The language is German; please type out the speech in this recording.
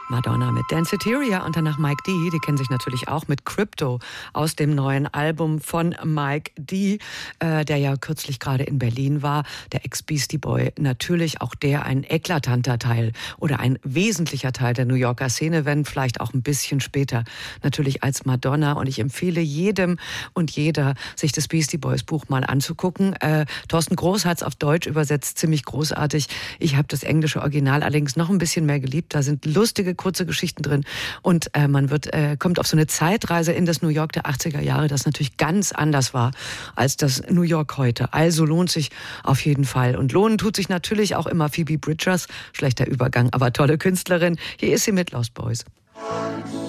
Madonna mit Danceteria und danach Mike D. Die kennen sich natürlich auch mit Crypto aus dem neuen Album von Mike D., der ja kürzlich gerade in Berlin war. Der Ex-Beastie Boy, natürlich auch der ein eklatanter Teil oder ein wesentlicher Teil der New Yorker Szene, wenn vielleicht auch ein bisschen später natürlich als Madonna. Und ich empfehle jedem und jeder, sich das Beastie Boys Buch mal anzugucken. Thorsten Groß hat es auf Deutsch übersetzt, ziemlich großartig. Ich habe das englische Original allerdings noch ein bisschen mehr geliebt. Da sind lustige, kurze Geschichten drin und man kommt auf so eine Zeitreise in das New York der 80er Jahre, das natürlich ganz anders war als das New York heute. Also lohnt sich auf jeden Fall. Und lohnen tut sich natürlich auch immer Phoebe Bridgers. Schlechter Übergang, aber tolle Künstlerin. Hier ist sie mit Lost Boys.